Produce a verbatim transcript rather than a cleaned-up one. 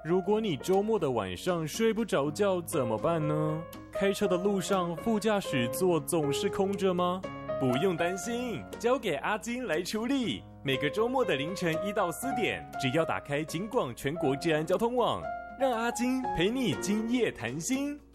如果你周末的晚上睡不着觉怎么办呢？开车的路上副驾驶座总是空着吗？不用担心，交给阿金来处理。每个周末的凌晨一到四点，只要打开警广全国治安交通网，让阿金陪你今夜谈心。